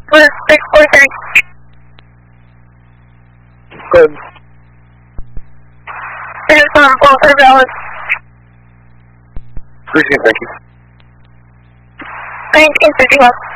for 643. Good. There's full surveillance. Appreciate it, thank you. Thank you, 51.